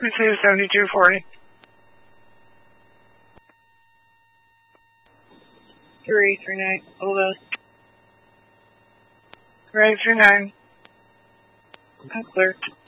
Receive 7240. 339, all those. Ready 39. Clear.